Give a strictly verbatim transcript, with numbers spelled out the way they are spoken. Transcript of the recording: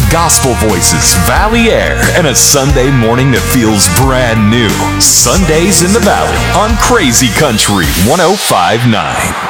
gospel voices, valley air, and a Sunday morning that feels brand new. Sundays in the Valley on Crazy Country one oh five point nine.